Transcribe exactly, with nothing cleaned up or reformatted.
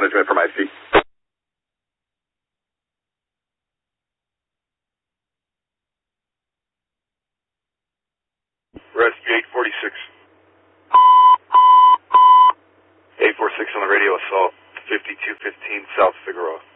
management from I C. Rescue eight forty-six. eight forty-six on the radio, assault fifty-two fifteen South Figueroa.